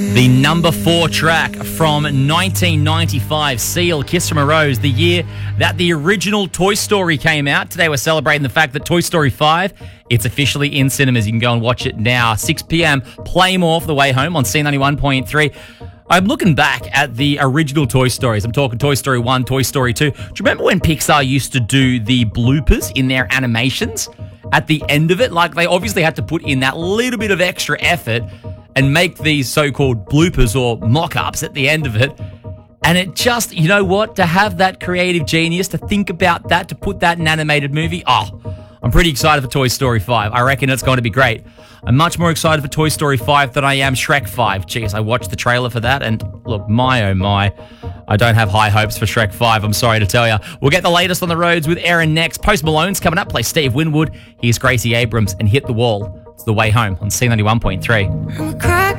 The number 4 track from 1995, Seal, Kiss from a Rose, the year that the original Toy Story came out. Today we're celebrating the fact that Toy Story 5, it's officially in cinemas. You can go and watch it now. 6 p.m, play more for the way home on C91.3. I'm looking back at the original Toy Stories. I'm talking Toy Story 1, Toy Story 2. Do you remember when Pixar used to do the bloopers in their animations at the end of it? Like, they obviously had to put in that little bit of extra effort and make these so-called bloopers or mock-ups at the end of it. And it just, you know what? To have that creative genius, to think about that, to put that in an animated movie, I'm pretty excited for Toy Story 5. I reckon it's going to be great. I'm much more excited for Toy Story 5 than I am Shrek 5. Jeez, I watched the trailer for that, and look, my oh my, I don't have high hopes for Shrek 5, I'm sorry to tell you. We'll get the latest on the roads with Aaron next. Post Malone's coming up, play Steve Winwood. Here's Gracie Abrams and Hit the Wall. It's The Way Home on C91.3.